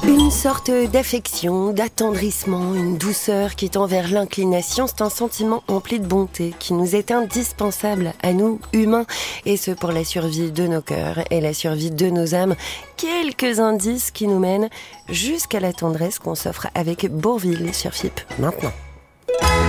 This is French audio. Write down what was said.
Une sorte d'affection, d'attendrissement, une douceur qui tend vers l'inclination, c'est un sentiment empli de bonté qui nous est indispensable à nous, humains, et ce pour la survie de nos cœurs et la survie de nos âmes. Quelques indices qui nous mènent jusqu'à la tendresse qu'on s'offre avec Bourvil sur FIP maintenant.